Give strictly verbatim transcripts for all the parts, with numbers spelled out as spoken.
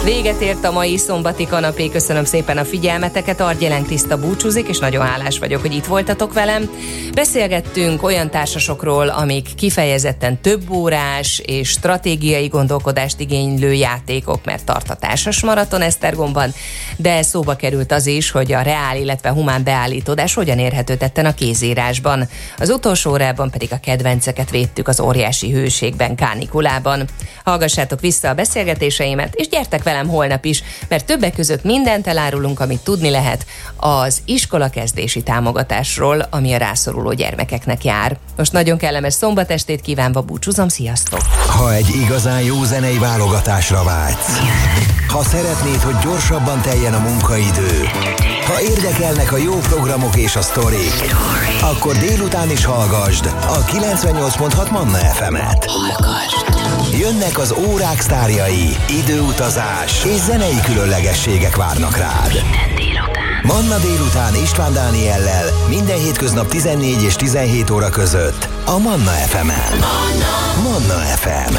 Véget ért a mai szombati kanapé, köszönöm szépen a figyelmeteket, Argyelen Kriszta búcsúzik, és nagyon hálás vagyok, hogy itt voltatok velem. Beszélgettünk olyan társasokról, amik kifejezetten több órás és stratégiai gondolkodást igénylő játékok, mert tart a társas maraton Esztergomban, de szóba került az is, hogy a reál, illetve humán beállítódás hogyan érhető tetten a kézírásban. Az utolsó órában pedig a kedvenceket védtük az óriási hőségben, kánikulában. Hallgassátok vissza a beszélgetéseimet, és gyertek velem holnap is, mert többek között mindent elárulunk, amit tudni lehet az iskolakezdési támogatásról, ami a rászoruló gyermekeknek jár. Most nagyon kellemes szombatestét kívánva búcsúzom, sziasztok! Ha egy igazán jó zenei válogatásra vágysz, ha szeretnéd, hogy gyorsabban teljen a munkaidő, ha érdekelnek a jó programok és a sztorik, akkor délután is hallgasd a kilencvennyolc pont hat Manna ef emet. Jönnek az órák sztárjai, időutazás és zenei különlegességek várnak rád. Manna délután István Dániellel minden hétköznap tizennégy és tizenhét óra között a Manna ef emen. Manna ef em.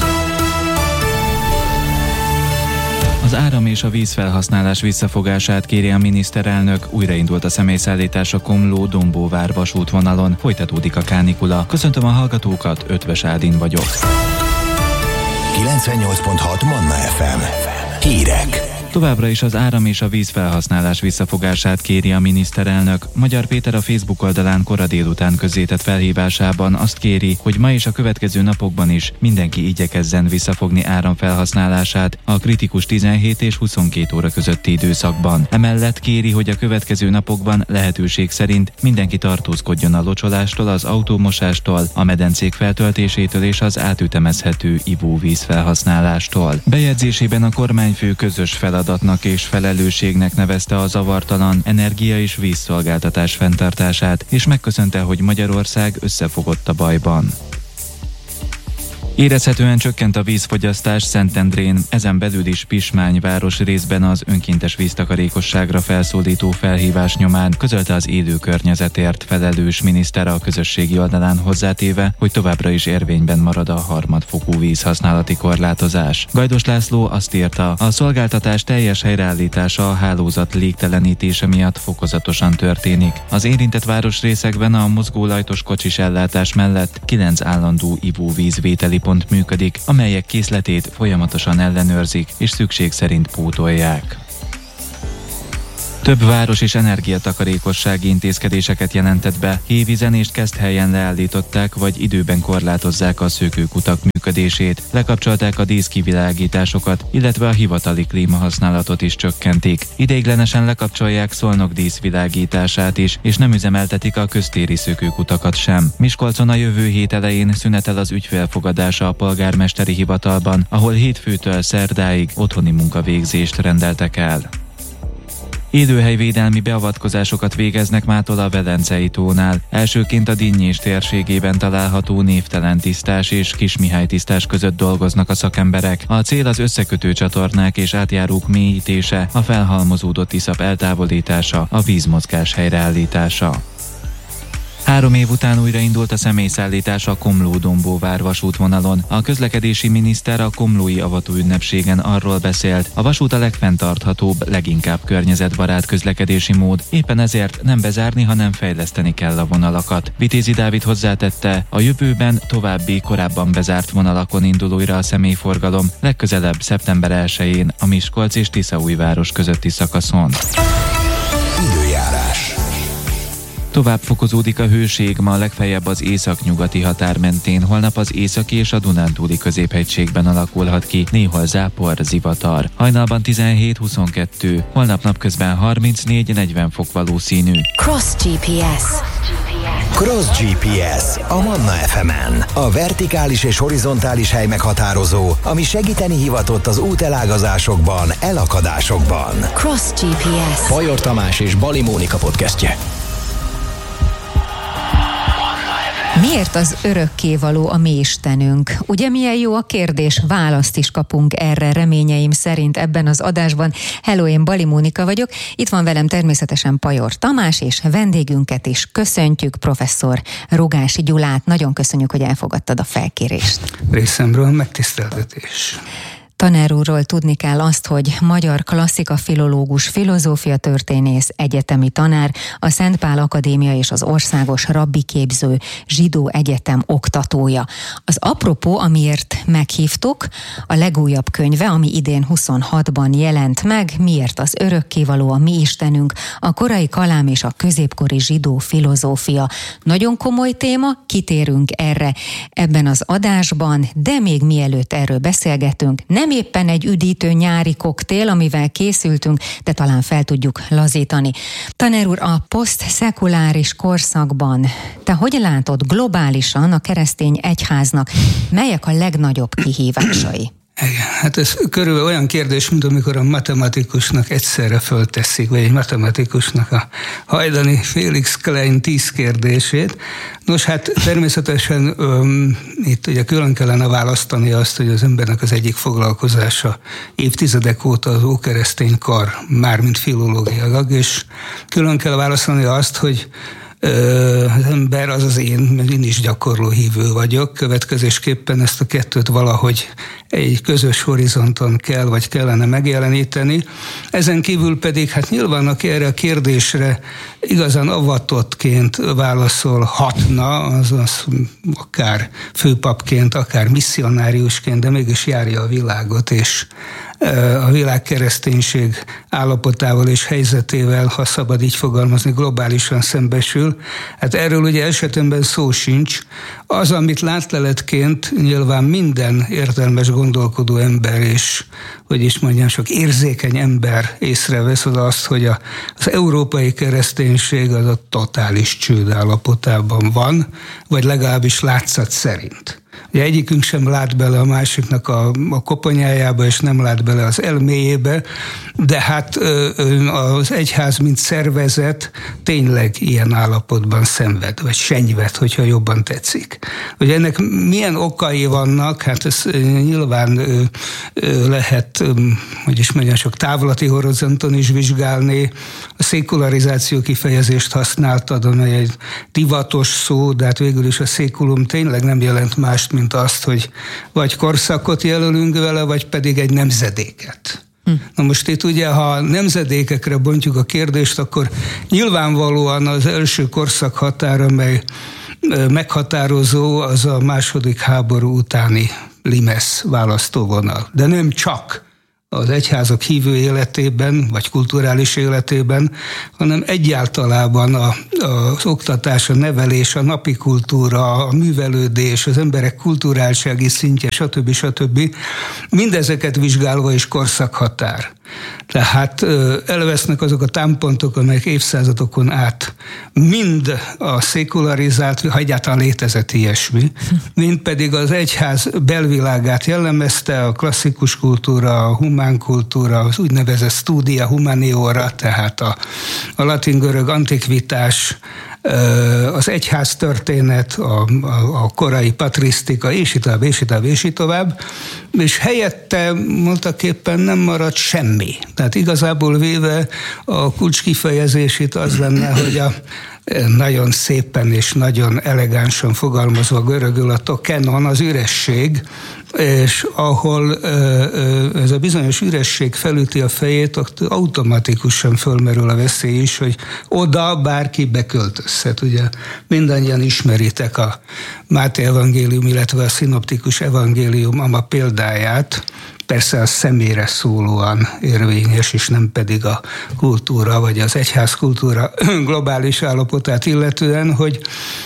Az áram és a vízfelhasználás visszafogását kéri a miniszterelnök, újraindult a személyszállítás a Komló-Dombóvár vasútvonalon, folytatódik a kánikula. Köszöntöm a hallgatókat, Ötvös Ádin vagyok. kilencvennyolc pont hat Manna ef em. Hírek. Továbbra is az áram és a vízfelhasználás visszafogását kéri a miniszterelnök. Magyar Péter a Facebook oldalán kora délután közzétett felhívásában azt kéri, hogy ma és a következő napokban is mindenki igyekezzen visszafogni áramfelhasználását a kritikus tizenhét és huszonkét óra közötti időszakban. Emellett kéri, hogy a következő napokban lehetőség szerint mindenki tartózkodjon a locsolástól, az autómosástól, a medencék feltöltésétől és az átütemezhető ivóvíz felhasználástól. Bejegyzésében a kormányfő közös feladat adatnak és felelősségnek nevezte a zavartalan energia- és vízszolgáltatás fenntartását, és megköszönte, hogy Magyarország összefogott a bajban. Érezhetően csökkent a vízfogyasztás Szentendrén, ezen belül is Pismány város részben az önkéntes víztakarékosságra felszólító felhívás nyomán, közölte az élő környezetért felelős miniszter a közösségi oldalán, hozzátéve, hogy továbbra is érvényben marad a harmadfokú vízhasználati korlátozás. Gajdos László azt írta, a szolgáltatás teljes helyreállítása a hálózat légtelenítése miatt fokozatosan történik. Az érintett városrészekben a mozgólajtos kocsis ellátás mellett kilenc állandó ivóvízvételi pont működik, amelyek készletét folyamatosan ellenőrzik és szükség szerint pótolják. Több város és energiatakarékossági intézkedéseket jelentett be. Hévízen és Keszthelyen leállították vagy időben korlátozzák a szökőkutak működését, lekapcsolták a díszkivilágításokat, illetve a hivatali klímahasználatot is csökkentik. Ideiglenesen lekapcsolják Szolnok díszvilágítását is, és nem üzemeltetik a köztéri szökőkutakat sem. Miskolcon a jövő hét elején szünetel az ügyfélfogadása a polgármesteri hivatalban, ahol hétfőtől szerdáig otthoni munkavégzést rendeltek el. Élőhelyvédelmi beavatkozásokat végeznek mától a Velencei tónál. Elsőként a Dinnyés térségében található Névtelen tisztás és Kismihály tisztás között dolgoznak a szakemberek. A cél az összekötő csatornák és átjárók mélyítése, a felhalmozódott iszap eltávolítása, a vízmozgás helyreállítása. Három év után újraindult a személyszállítás a Komló-Dombóvár vasútvonalon. A közlekedési miniszter a komlói avatóünnepségen arról beszélt, a vasút a legfenntarthatóbb, leginkább környezetbarát közlekedési mód, éppen ezért nem bezárni, hanem fejleszteni kell a vonalakat. Vitézi Dávid hozzátette, a jövőben további korábban bezárt vonalakon indul újra a személyforgalom, legközelebb szeptember elsején a Miskolc és Tiszaújváros közötti szakaszon. Időjárás. Tovább fokozódik a hőség, ma legfeljebb az északnyugati határ mentén, holnap az északi és a Dunántúli középhegységben alakulhat ki, néhol zápor, zivatar. Hajnalban tizenhét huszonkettő, holnap napközben harmincnégy negyven fok valószínű. Cross gé pé es. Cross gé pé es a Manna ef emen. A vertikális és horizontális hely meghatározó, ami segíteni hivatott az útelágazásokban, elakadásokban. Cross gé pé es. Bajor Tamás és Bali Mónika podcastje. Miért az örökkévaló a mi Istenünk? Ugye milyen jó a kérdés, választ is kapunk erre reményeim szerint ebben az adásban. Hello, én Bali Mónika vagyok, itt van velem természetesen Pajor Tamás, és vendégünket is köszöntjük, professzor Rugási Gyulát. Nagyon köszönjük, hogy elfogadtad a felkérést. Részemről megtiszteltetés. Tanár úrról tudni kell azt, hogy magyar klasszika filológus, filozófia történész, egyetemi tanár, a Szent Pál Akadémia és az Országos Rabbiképző Zsidó Egyetem oktatója. Az apropó, amiért meghívtuk, a legújabb könyve, ami idén huszonhatban jelent meg, Miért az örökkévaló a mi Istenünk, a korai kalám és a középkori zsidó filozófia. Nagyon komoly téma, kitérünk erre ebben az adásban, de még mielőtt erről beszélgetünk, nem éppen egy üdítő nyári koktél, amivel készültünk, de talán fel tudjuk lazítani. Tanár úr, a posztszekuláris korszakban te hogy látod globálisan a keresztény egyháznak, melyek a legnagyobb kihívásai? Igen, hát ez körülbelül olyan kérdés, mint amikor a matematikusnak egyszerre fölteszik, vagy egy matematikusnak a hajdani Félix Klein tíz kérdését. Nos, hát természetesen öm, itt ugye külön kellene választani azt, hogy az embernek az egyik foglalkozása évtizedek óta az ókeresztény kar, mármint filológiailag, és külön kell választani azt, hogy az ember, az az én, mert én is gyakorló hívő vagyok, következésképpen ezt a kettőt valahogy egy közös horizonton kell, vagy kellene megjeleníteni. Ezen kívül pedig, hát nyilván aki erre a kérdésre igazán avatottként válaszolhatna, az az akár főpapként, akár misszionáriusként, de mégis járja a világot, és a világ kereszténység állapotával és helyzetével, ha szabad így fogalmazni, globálisan szembesül. Hát erről ugye esetemben szó sincs. Az, amit látleletként nyilván minden értelmes gondolkodó ember és, hogy is mondjam, sok érzékeny ember észrevesz, az azt, hogy a, az európai kereszténység az a totális csőd állapotában van, vagy legalábbis látszat szerint. Ugye egyikünk sem lát bele a másiknak a, a koponyájába, és nem lát bele az elméjébe, de hát az egyház, mint szervezet tényleg ilyen állapotban szenved, vagy senyved, hogyha jobban tetszik. Ugye ennek milyen okai vannak, hát ez nyilván lehet, hogy is mondjam, sok távlati horizonton is vizsgálni. A szekularizáció kifejezést használtad, amely egy divatos szó, de hát végül is a székulum tényleg nem jelent mást, mint azt, hogy vagy korszakot jelölünk vele, vagy pedig egy nemzedéket. Hm. Na most itt ugye, ha nemzedékekre bontjuk a kérdést, akkor nyilvánvalóan az első korszak határa, amely meghatározó, az a második háború utáni limes választóvonal. De nem csak az egyházak hívő életében, vagy kulturális életében, hanem egyáltalában a, az oktatás, a nevelés, a napi kultúra, a művelődés, az emberek kulturáltsági szintje, stb. stb. Mindezeket vizsgálva is korszakhatár. Tehát elvesznek azok a támpontok, amelyek évszázadokon át mind a szekularizált, ha egyáltalán létezett ilyesmi, mind pedig az egyház belvilágát jellemezte, a klasszikus kultúra, a humán kultúra, az úgynevezett studia humaniora, tehát a, a latin-görög antikvitás, az egyház történet, a, a, a korai patrisztika, és így tovább, és így tovább, és így tovább, és helyette mondtaképpen nem maradt semmi. Tehát igazából véve a kulcs kifejezését az lenne, hogy a nagyon szépen és nagyon elegánsan fogalmazva görögül a tokenon, az üresség, és ahol ez a bizonyos üresség felüti a fejét, ott automatikusan fölmerül a veszély is, hogy oda bárki beköltözhet. Ugye mindannyian ismeritek a Máté evangélium, illetve a szinoptikus evangélium ama példáját, persze a személyre szólóan érvényes, és nem pedig a kultúra, vagy az egyház kultúra globális állapotát illetően, hogy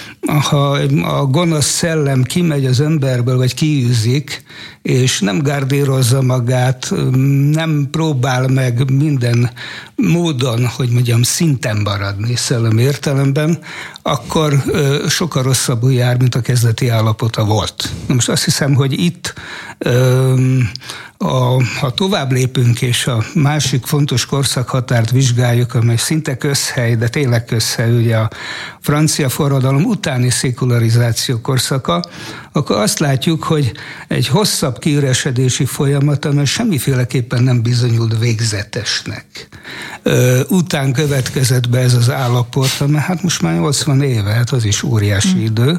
ha a gonosz szellem kimegy az emberből, vagy kiűzik, és nem gárdírozza magát, nem próbál meg minden módon, hogy mondjam, szinten maradni szellemi értelemben, akkor sokkal rosszabbul jár, mint a kezdeti állapota volt. Na most azt hiszem, hogy itt A, ha tovább lépünk és a másik fontos korszakhatárt vizsgáljuk, amely szinte közhely, de tényleg közhely, ugye a francia forradalom utáni szekularizáció korszaka, akkor azt látjuk, hogy egy hosszabb kiüresedési folyamat, amely semmiféleképpen nem bizonyult végzetesnek. után következett be ez az állapot, mert hát most már nyolcvan éve, hát az is óriási mm. idő,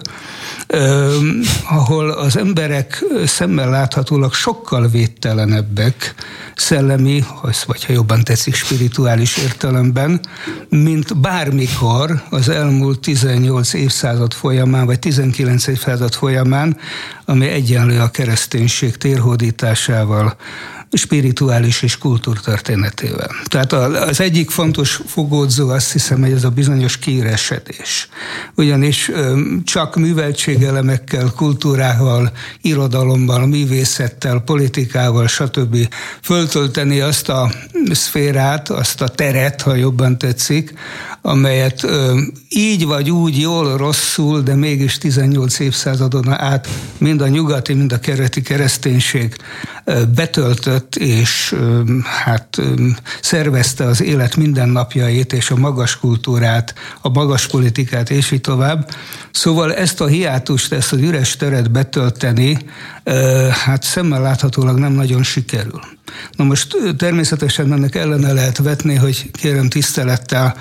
ahol az emberek szemmel láthatólag sokkal védtelenebbek szellemi, vagy ha jobban tetszik, spirituális értelemben, mint bármikor az elmúlt tizennyolc évszázad folyamán, vagy tizenkilenc évszázad folyamán, ami egyenlő a kereszténység térhódításával, spirituális és kultúrtörténetével. Tehát az egyik fontos fogódzó, azt hiszem, hogy ez a bizonyos kiüresedés. Ugyanis csak műveltségelemekkel, kultúrával, irodalommal, művészettel, politikával, stb. Föltölteni azt a szférát, azt a teret, ha jobban tetszik, amelyet így vagy úgy, jól, rosszul, de mégis tizennyolc évszázadon át mind a nyugati, mind a keleti kereszténység betöltött, és hát szervezte az élet mindennapjait, és a magas kultúrát, a magas politikát, és így tovább. Szóval ezt a hiátust, ezt az üres teret betölteni, hát szemmel láthatólag nem nagyon sikerül. Na most természetesen ennek ellene lehet vetni, hogy kérem tisztelettel,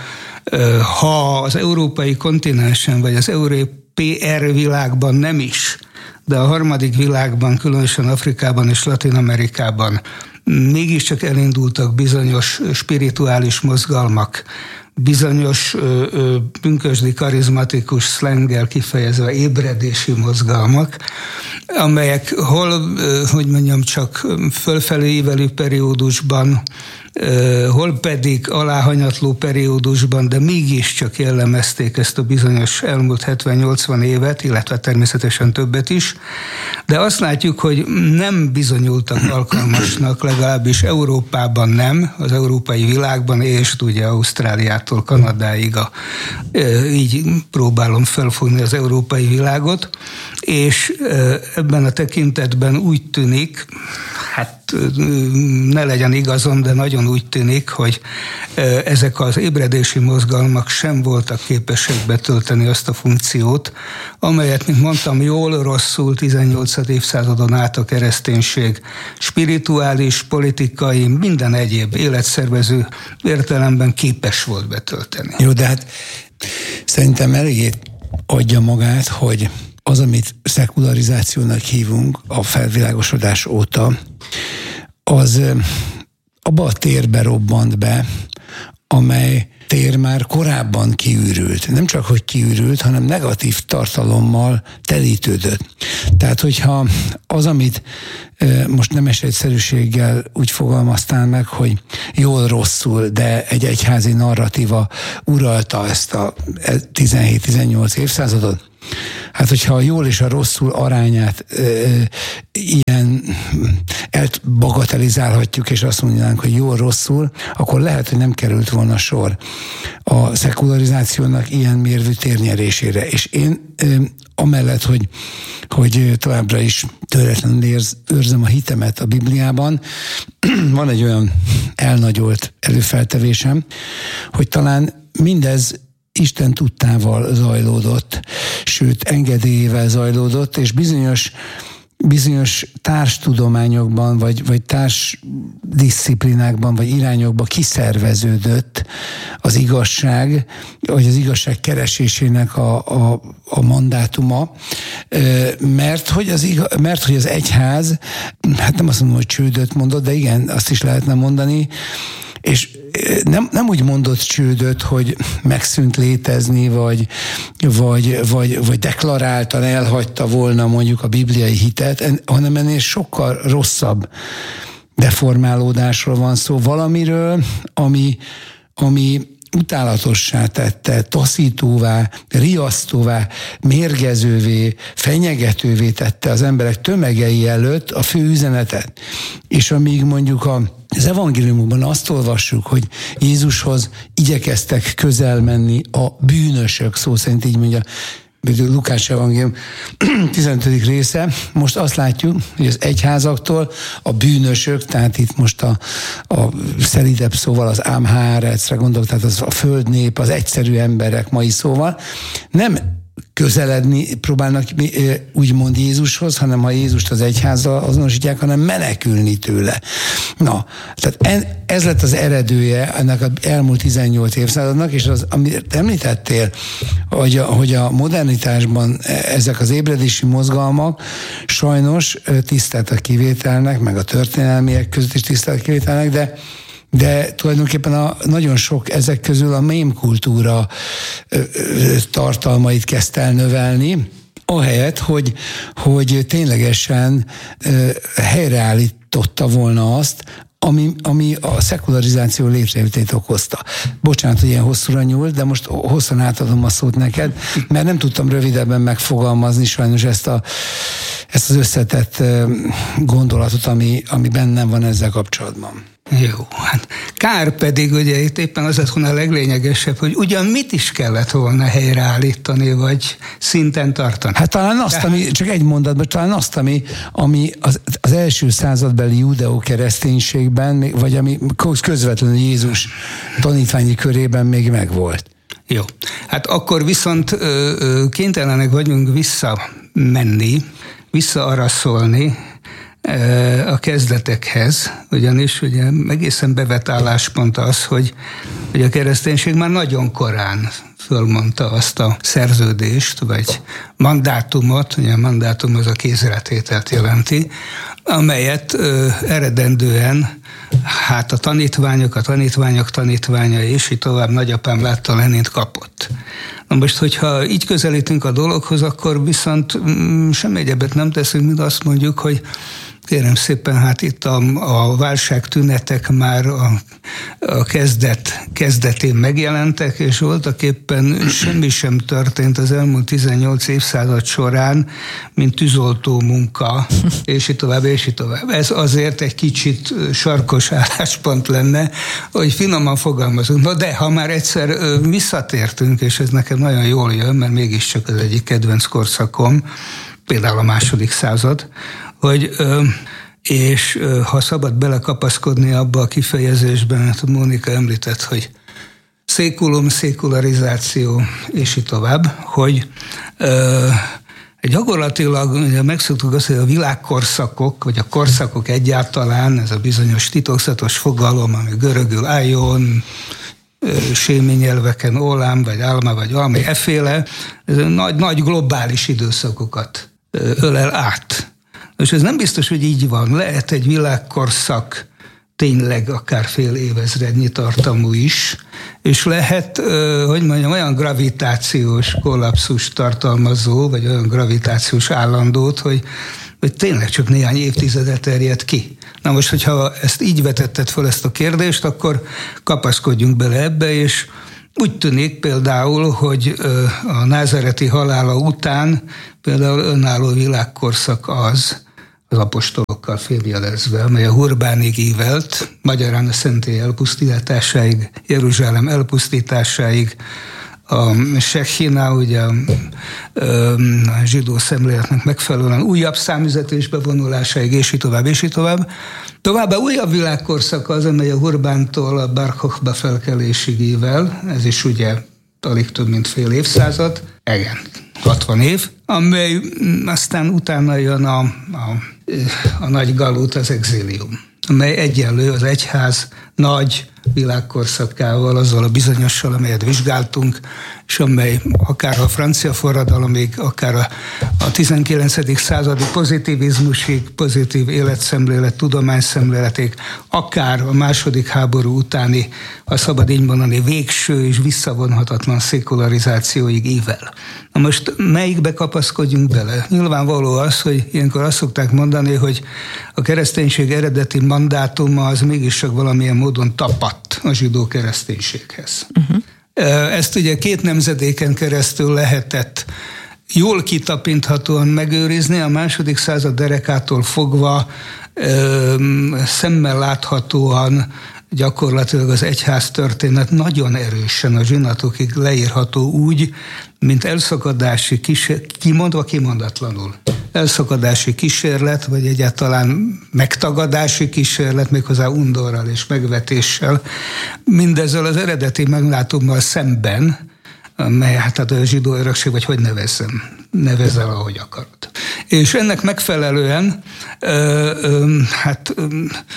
ha az európai kontinensen, vagy az európai er világban nem is, de a harmadik világban, különösen Afrikában és Latin-Amerikában mégiscsak elindultak bizonyos spirituális mozgalmak, bizonyos ö, ö, pünkösdi karizmatikus szlenggel kifejezve ébredési mozgalmak, amelyek hol, ö, hogy mondjam, csak fölfelé ívelő periódusban, ö, hol pedig aláhanyatló periódusban, de mégiscsak jellemezték ezt a bizonyos elmúlt hetven-nyolcvan évet, illetve természetesen többet is, de azt látjuk, hogy nem bizonyultak alkalmasnak, legalábbis Európában nem, az európai világban, és ugye Ausztráliától Kanadáig a, így próbálom felfogni az európai világot, és ebben a tekintetben úgy tűnik, hát ne legyen igazon, de nagyon úgy tűnik, hogy ezek az ébredési mozgalmak sem voltak képesek betölteni azt a funkciót, amelyet, mint mondtam, jól, rosszul tizennyolcadik évszázadon át a kereszténység spirituális, politikai, minden egyéb életszervező értelemben képes volt betölteni. Jó, de hát szerintem eléggé adja magát, hogy az, amit szekularizációnak hívunk a felvilágosodás óta, az abba a térbe robbant be, amely tér már korábban kiürült. Nem csak, hogy kiürült, hanem negatív tartalommal telítődött. Tehát, hogyha az, amit most nemes egyszerűséggel úgy fogalmaztál meg, hogy jól-rosszul, de egy egyházi narratíva uralta ezt a tizenhét-tizennyolc évszázadot, hát, hogyha a jól és a rosszul arányát e, ilyen elbagatelizálhatjuk, és azt mondanánk, hogy jól-rosszul, akkor lehet, hogy nem került volna sor a szekularizációnak ilyen mérvű térnyerésére. És én e, amellett, hogy, hogy továbbra is töretlenül érz, őrzem a hitemet a Bibliában, van egy olyan elnagyolt előfeltevésem, hogy talán mindez Isten tudtával zajlódott, sőt engedélyével zajlódott, és bizonyos, bizonyos társtudományokban, vagy, vagy társdisziplinákban, vagy irányokban kiszerveződött az igazság, vagy az igazság keresésének a, a, a mandátuma, mert hogy, az iga, mert hogy az egyház, hát nem azt mondom, hogy csődöt mondott, de igen, azt is lehetne mondani, és nem, nem úgy mondott csődöt, hogy megszűnt létezni, vagy, vagy, vagy, vagy deklaráltan elhagyta volna mondjuk a bibliai hitet, hanem ennél sokkal rosszabb deformálódásról van szó, valamiről, ami, ami utálatossá tette, taszítóvá, riasztóvá, mérgezővé, fenyegetővé tette az emberek tömegei előtt a fő üzenetet. És amíg mondjuk a az evangéliumokban azt olvassuk, hogy Jézushoz igyekeztek közel menni a bűnösök, szó szerint így mondja Lukács evangélium tizenötödik része. Most azt látjuk, hogy az egyházaktól a bűnösök, tehát itt most a, a szelidebb szóval az ámhárecre gondolok, tehát az a földnép, az egyszerű emberek mai szóval, nem közeledni próbálnak úgymond Jézushoz, hanem ha Jézust az egyházzal azonosítják, hanem menekülni tőle. Na, tehát ez lett az eredője ennek az elmúlt tizennyolc évszázadnak, és az, amit említettél, hogy a, hogy a modernitásban ezek az ébredési mozgalmak sajnos tisztelt a kivételnek, meg a történelmiek között is tisztelt a kivételnek, de de tulajdonképpen a, nagyon sok ezek közül a mém kultúra tartalmait kezdte el növelni, ahelyett, hogy, hogy ténylegesen helyreállította volna azt, ami, ami a szekularizáció létrejöttét okozta. Bocsánat, hogy ilyen hosszúra nyúlt, de most hosszan átadom a szót neked, mert nem tudtam rövidebben megfogalmazni sajnos ezt, a, ezt az összetett gondolatot, ami, ami bennem van ezzel kapcsolatban. Jó, hát kár pedig, ugye itt éppen az lett volna a leglényegesebb, hogy ugyan mit is kellett volna helyreállítani, vagy szinten tartani. Hát talán azt, Tehát... ami, csak egy mondatban, talán azt, ami, ami az, az első századbeli judeó-kereszténységben, vagy ami közvetlenül Jézus tanítványi körében még megvolt. Jó, hát akkor viszont ö, ö, kénytelenek vagyunk visszamenni, visszaaraszolni a kezdetekhez, ugyanis ugye egészen bevett álláspont az, hogy, hogy a kereszténység már nagyon korán fölmondta azt a szerződést, vagy mandátumot, ugye a mandátum az a kézretételt jelenti, amelyet ö, eredendően hát a tanítványok, a tanítványok tanítványa, és így tovább nagyapám látta Lenint kapott. Na most, hogyha így közelítünk a dologhoz, akkor viszont mm, semmi egyebet nem teszünk, mint azt mondjuk, hogy kérem szépen, hát itt a, a válság tünetek már a, a kezdet, kezdetén megjelentek, és voltak éppen semmi sem történt az elmúlt tizennyolc évszázad során, mint tűzoltó munka, és így tovább, és így tovább. Ez azért egy kicsit sarkos álláspont lenne, hogy finoman fogalmazunk. Na de, ha már egyszer visszatértünk, és ez nekem nagyon jól jön, mert mégiscsak az egyik kedvenc korszakom, például a második század, hogy, és ha szabad belekapaszkodni abba a kifejezésben, hát Mónika említett, hogy székulum, székularizáció, és így tovább, hogy gyakorlatilag ugye megszoktuk azt, hogy a világkorszakok, vagy a korszakok egyáltalán, ez a bizonyos titokzatos fogalom, ami görögül aion, sémi nyelveken ólám, vagy álma, vagy valami efféle, ez nagy, nagy globális időszakokat ölel át. És ez nem biztos, hogy így van. Lehet egy világkorszak tényleg akár fél évezrednyi tartamú is, és lehet, hogy mondjam, olyan gravitációs kollapszus tartalmazó, vagy olyan gravitációs állandót, hogy, hogy tényleg csak néhány évtizedet terjed ki. Na most, hogyha ezt így vetetted fel ezt a kérdést, akkor kapaszkodjunk bele ebbe, és úgy tűnik például, hogy a názáreti halála után például önálló világkorszak az, az apostolokkal féljelezve, amely a Hurbánig ívelt, magyarán a szentély elpusztításáig, Jeruzsálem elpusztításáig, a Shechina, ugye a, a zsidó szemléletnek megfelelően újabb számüzetésbe vonulásáig, és így tovább, és így tovább. Továbbá újabb világkorszak az, amely a Hurbántól a Bar Kokhba felkelésig ível, ez is ugye alig több mint fél évszázad, igen, hatvan év, amely aztán utána jön a, a, a nagy galut, az exilium, amely egyenlő az egyház nagy világkorszakával, azzal a bizonyossal, amelyet vizsgáltunk, és amely akár a francia forradalomig, akár a, a tizenkilencedik századi pozitivizmusig, pozitív életszemlélet, tudományszemléletig, akár a második háború utáni, ha szabad így mondani, végső és visszavonhatatlan szekularizációig ível. Na most melyikbe kapaszkodjunk bele? Nyilvánvaló az, hogy ilyenkor azt szokták mondani, hogy a kereszténység eredeti mandátuma az mégis csak valamilyen módon tapadt a zsidó kereszténységhez. Uh-huh. Ezt ugye két nemzedéken keresztül lehetett jól kitapinthatóan megőrizni, a második század derekától fogva szemmel láthatóan gyakorlatilag az egyház történet nagyon erősen a zsinatokig leírható úgy, mint elszakadási kísérlet, kimondva kimondatlanul. Elszakadási kísérlet, vagy egyáltalán megtagadási kísérlet, méghozzá undorral és megvetéssel, mindezzel az eredeti meglátommal szemben, mely hát a zsidó örökség, vagy hogy nevezzem, nevezzel, ahogy akarod. És ennek megfelelően ö, ö, hát ö,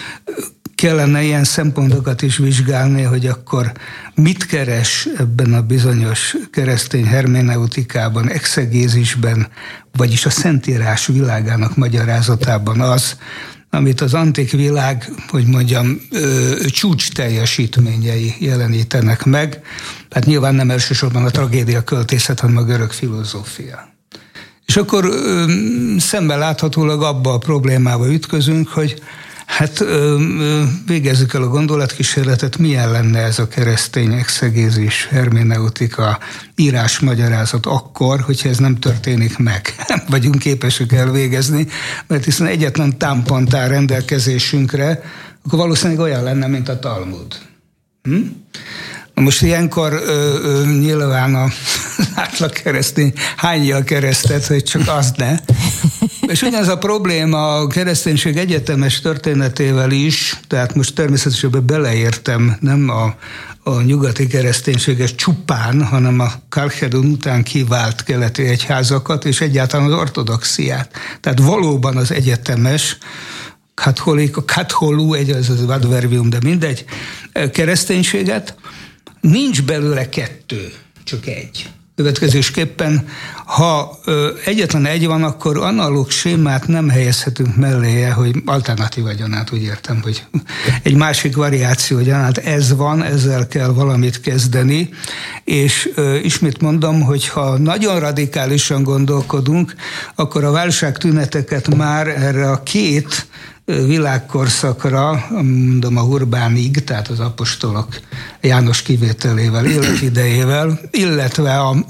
kellene ilyen szempontokat is vizsgálni, hogy akkor mit keres ebben a bizonyos keresztény hermeneutikában, exegézisben, vagyis a Szentírás világának magyarázatában az, amit az antik világ, hogy mondjam, csúcs teljesítményei jelenítenek meg. Hát nyilván nem elsősorban a tragédia költészet, hanem a görög filozófia. És akkor szemben láthatólag abba a problémába ütközünk, hogy hát végezzük el a gondolatkísérletet, milyen lenne ez a keresztény exegézis, hermeneutika, írásmagyarázat akkor, hogyha ez nem történik meg. Nem vagyunk képesek elvégezni, mert hiszen egyetlen támpont áll rendelkezésünkre, akkor valószínűleg olyan lenne, mint a Talmud. Hm? Most ilyenkor ö, ö, nyilván a átlag keresztény hányja a keresztet, hogy csak azt ne. És ugyanez a probléma a kereszténység egyetemes történetével is, tehát most természetesen beleértem nem a, a nyugati kereszténységes csupán, hanem a Kálkedon után kivált keleti egyházakat, és egyáltalán az ortodoxiát. Tehát valóban az egyetemes, katholik, a katholú, egy az az adverbium, de mindegy, kereszténységet, nincs belőle kettő, csak egy. Következésképpen, ha ö, egyetlen egy van, akkor analóg sémát nem helyezhetünk melléje, hogy alternatíva gyanánt, úgy értem, hogy egy másik variáció gyanánt, ez van, ezzel kell valamit kezdeni, és ö, ismét mondom, hogy ha nagyon radikálisan gondolkodunk, akkor a válságtüneteket már erre a két világkorszakra, mondom a Urbánig, tehát az apostolok János kivételével, életidejével, illetve a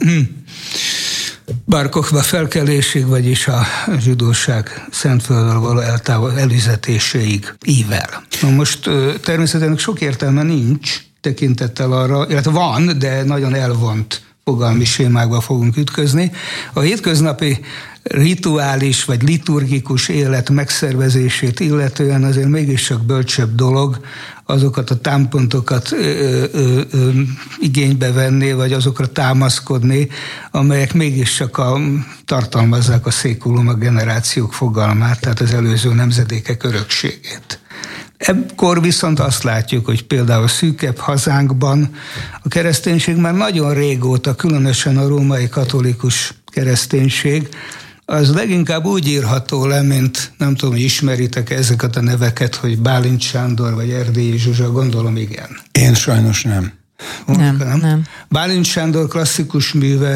Bar Kochba felkelésig, vagyis a zsidóság Szentföldről való eltávol, elüzetéséig ível. Na most természetesen sok értelme nincs tekintettel arra, illetve van, de nagyon elvont fogalmi sémákba fogunk ütközni. A hétköznapi rituális vagy liturgikus élet megszervezését illetően azért mégiscsak bölcsebb dolog azokat a támpontokat ö, ö, ö, igénybe venni, vagy azokra támaszkodni, amelyek mégiscsak a, tartalmazzák a székulum, a generációk fogalmát, tehát az előző nemzedékek örökségét. Ekkor viszont azt látjuk, hogy például szűkebb hazánkban a kereszténység már nagyon régóta, különösen a római katolikus kereszténység, az leginkább úgy írható le, mint nem tudom, hogy ismeritek ezeket a neveket, hogy Bálint Sándor vagy Erdélyi Zsuzsa, gondolom igen. Én sajnos nem. Nem, nem. nem. Bálint Sándor klasszikus műve,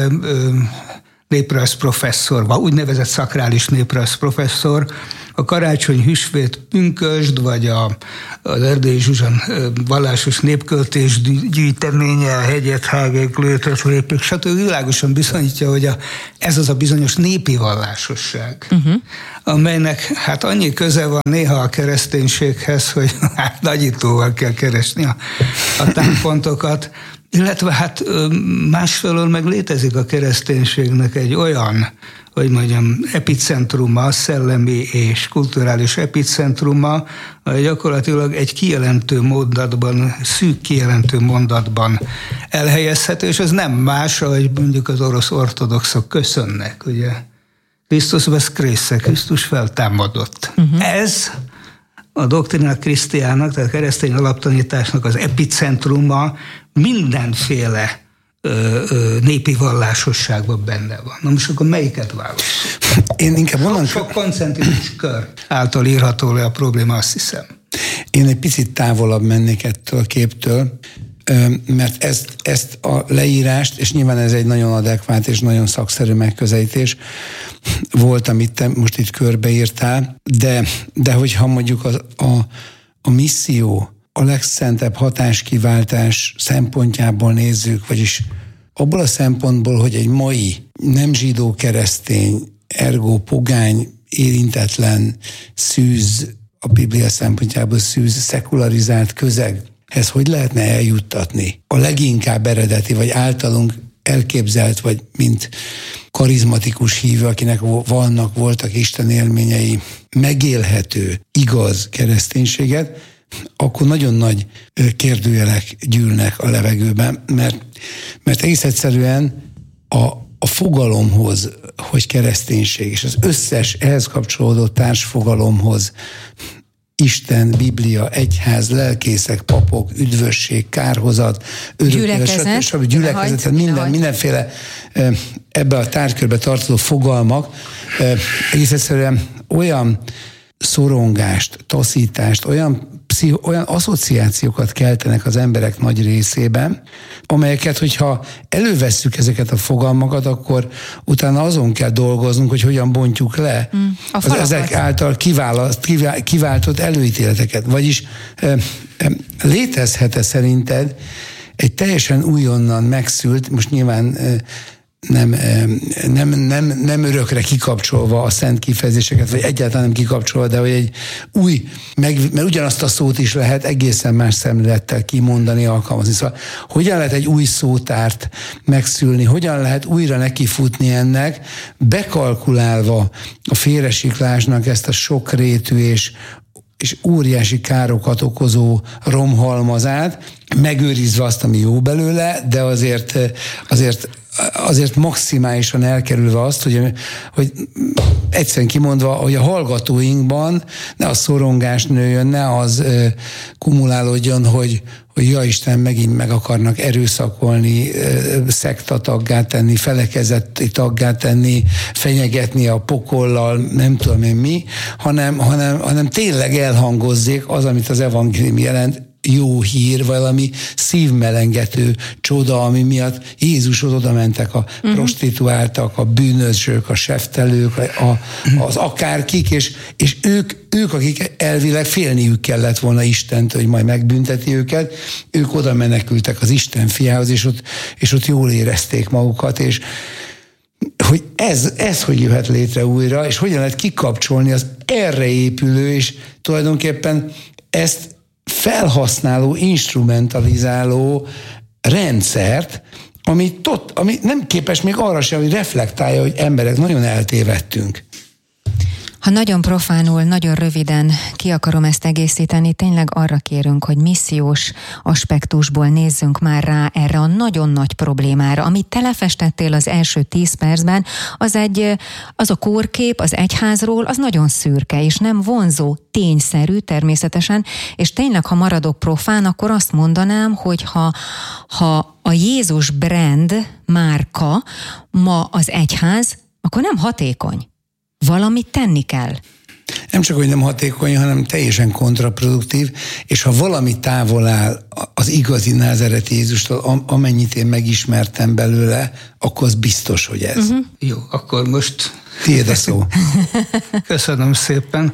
néprajz professzor, vagy úgynevezett szakrális néprajz professzor, a Karácsony Hüsvét pünkösd, vagy a, az Erdélyi Zsuzsa vallásos népköltés gyűjteménye, a hegyet, hágék, lőtös, lépők, stb. Világosan bizonyítja, hogy a, ez az a bizonyos népi vallásosság, uh-huh. amelynek hát annyi köze van néha a kereszténységhez, hogy hát nagyítóval kell keresni a, a támpontokat, illetve hát másfelől meg létezik a kereszténységnek egy olyan, hogy mondjam, epicentruma, szellemi és kulturális epicentruma, hogy gyakorlatilag egy kijelentő mondatban, szűk kijelentő mondatban elhelyezhető, és ez nem más, ahogy mondjuk az orosz ortodoxok köszönnek, ugye. Krisztus veszkrésze, Krisztus feltámadott. Uh-huh. Ez a Doctrina Christiának, tehát a keresztény alaptanításnak az epicentruma mindenféle ö, ö, népi vallásosságban benne van. Na most akkor melyiket válasz? Én inkább onnan... Sok koncentrikus kör által írható le a probléma, azt hiszem. Én egy picit távolabb mennék ettől a képtől, mert ezt, ezt a leírást, és nyilván ez egy nagyon adekvát és nagyon szakszerű megközelítés volt, amit te most itt körbeírtál, de, de hogyha mondjuk a, a, a misszió, a legszentebb hatáskiváltás szempontjából nézzük, vagyis abból a szempontból, hogy egy mai nem zsidó keresztény, ergo pogány, érintetlen, szűz, a Biblia szempontjából szűz, szekularizált közeghez hogy lehetne eljuttatni a leginkább eredeti, vagy általunk elképzelt, vagy mint karizmatikus hívő, akinek vannak, voltak Isten élményei, megélhető, igaz kereszténységet, akkor nagyon nagy kérdőjelek gyűlnek a levegőben, mert, mert egész egyszerűen a, a fogalomhoz, hogy kereszténység, és az összes ehhez kapcsolódó társfogalomhoz Isten, Biblia, egyház, lelkészek, papok, üdvösség, kárhozat, gyülekezet, stb. Gyülekezet, minden, mindenféle ebbe a tárgykörbe tartozó fogalmak egész egyszerűen olyan szorongást, taszítást, olyan, pszicho, olyan asszociációkat keltenek az emberek nagy részében, amelyeket, hogyha elővesszük ezeket a fogalmakat, akkor utána azon kell dolgoznunk, hogy hogyan bontjuk le mm, az ezek által kiválaszt, kiváltott előítéleteket. Vagyis létezhet-e szerinted egy teljesen újonnan megszült, most nyilván nem, nem, nem, nem örökre kikapcsolva a szent kifejezéseket, vagy egyáltalán nem kikapcsolva, de hogy egy új, meg, mert ugyanazt a szót is lehet egészen más szemlélettel kimondani, alkalmazni. Szóval hogyan lehet egy új szótárt megszülni, hogyan lehet újra nekifutni ennek, bekalkulálva a félresiklásnak ezt a sokrétű és és óriási károkat okozó romhalmazát, megőrizve azt, ami jó belőle, de azért, azért, azért maximálisan elkerülve azt, hogy, hogy egyszerűen kimondva, hogy a hallgatóinkban ne a szorongás nőjön, ne az kumulálódjon, hogy, hogy ja Isten, megint meg akarnak erőszakolni, szektataggá tenni, felekezeti taggá tenni, fenyegetni a pokollal, nem tudom én mi, hanem, hanem, hanem tényleg elhangozzék az, amit az evangélium jelent, jó hír, valami szívmelengető csoda, ami miatt Jézushoz oda mentek a uh-huh. prostituáltak, a bűnözők, a seftelők, a, az akárkik, és, és ők, ők, akik elvileg félniük kellett volna Istentől, hogy majd megbünteti őket, ők oda menekültek az Isten fiához, és ott, és ott jól érezték magukat, és hogy ez, ez hogy jöhet létre újra, és hogyan lehet kikapcsolni az erre épülő, és tulajdonképpen ezt felhasználó, instrumentalizáló rendszert, ami, tot, ami nem képes még arra sem, hogy reflektálja, hogy emberek, nagyon eltévedtünk. Ha nagyon profánul, nagyon röviden ki akarom ezt egészíteni, tényleg arra kérünk, hogy missziós aspektusból nézzünk már rá erre a nagyon nagy problémára, amit te lefestettél az első tíz percben, az egy, az a kórkép az egyházról, az nagyon szürke, és nem vonzó, tényszerű természetesen, és tényleg, ha maradok profán, akkor azt mondanám, hogy ha, ha a Jézus brand, márka ma az egyház, akkor nem hatékony. Valamit tenni kell. Nem csak, hogy nem hatékony, hanem teljesen kontraproduktív, és ha valami távol áll az igazi názereti Jézustól, amennyit én megismertem belőle, akkor az biztos, hogy ez. Uh-huh. Jó, akkor most... Tiéd a szó. Köszönöm szépen.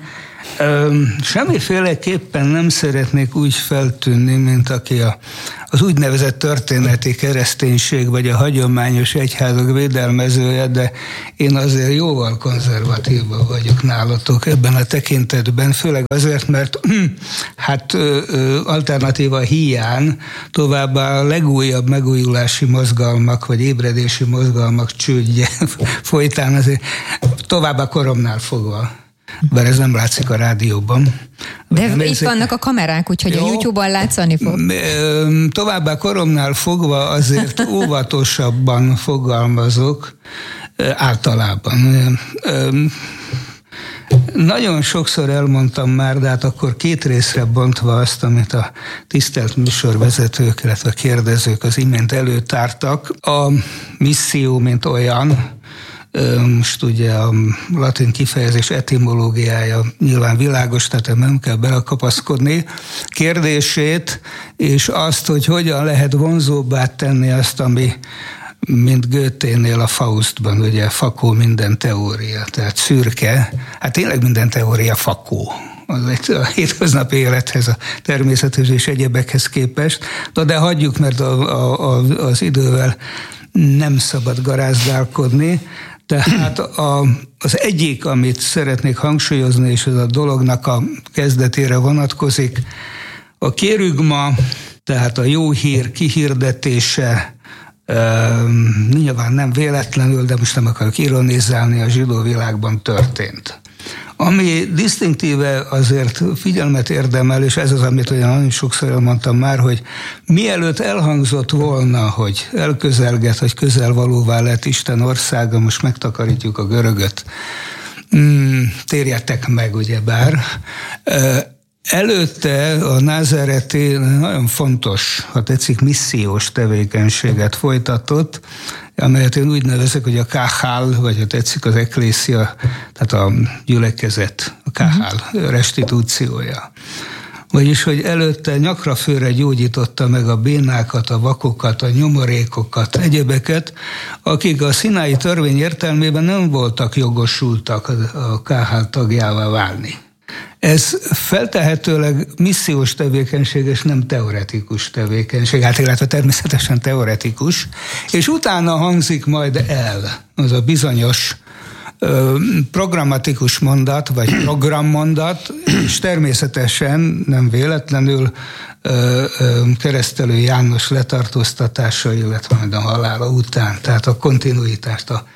Semmiféleképpen nem szeretnék úgy feltűnni, mint aki a, az úgynevezett történeti kereszténység vagy a hagyományos egyházak védelmezője, de én azért jóval konzervatívabb vagyok nálatok ebben a tekintetben, főleg azért, mert hát alternatíva hiány továbbá a legújabb megújulási mozgalmak vagy ébredési mozgalmak csődje folytán azért továbbá koromnál fogva. Bár ez nem látszik a rádióban. De itt nézzük. Vannak a kamerák, úgyhogy jó, a YouTube-on látszani fog. Továbbá koromnál fogva azért óvatosabban fogalmazok általában. Nagyon sokszor elmondtam már, de hát akkor két részre bontva azt, amit a tisztelt műsorvezetők, illetve kérdezők az imént előtártak. A misszió, mint olyan, most ugye a latin kifejezés etimológiája nyilván világos, tehát nem kell belekapaszkodni kérdését, és azt, hogy hogyan lehet vonzóbbá tenni azt, ami mint Goethénél a Faustban, ugye fakó minden teória, tehát szürke, hát tényleg minden teória fakó. Az egy a hétköznapi élethez, a természetes és egyebekhez képest. De, de hagyjuk, mert a, a, a, az idővel nem szabad garázdálkodni. Tehát a, az egyik, amit szeretnék hangsúlyozni, és ez a dolognak a kezdetére vonatkozik, a kérügma, tehát a jó hír kihirdetése, uh, nyilván nem véletlenül, de most nem akarok ironizálni, a zsidó világban történt. Ami disztinktíve azért figyelmet érdemel, és ez az, amit olyan nagyon sokszor elmondtam már, hogy mielőtt elhangzott volna, hogy elközelget, hogy közelvalóvá lett Isten országa, most megtakarítjuk a görögöt, mm, térjetek meg, ugyebár. Előtte a názáreti nagyon fontos, ha tetszik, missziós tevékenységet folytatott, amelyet én úgy nevezek, hogy a káhál, vagy ha tetszik az eklészia, tehát a gyülekezet, a káhál restitúciója. Vagyis, hogy előtte nyakra főre gyógyította meg a bénákat, a vakokat, a nyomorékokat, egyebeket, akik a színái törvény értelmében nem voltak jogosultak a káhál tagjává válni. Ez feltehetőleg missziós tevékenység, és nem teoretikus tevékenység, hát illetve természetesen teoretikus, és utána hangzik majd el az a bizonyos ö, programatikus mondat, vagy programmondat, és természetesen nem véletlenül ö, ö, Keresztelő János letartóztatása, illetve majd a halála után, tehát a kontinuitást, a